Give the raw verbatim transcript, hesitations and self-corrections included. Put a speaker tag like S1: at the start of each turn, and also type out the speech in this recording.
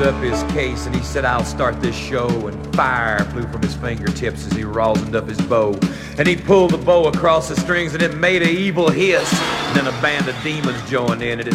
S1: opened up his case and he said, "I'll start this show," and fire flew from his fingertips as he rosined up his bow. And he pulled the bow across the strings and it made an evil hiss. And then a band of demons joined in and it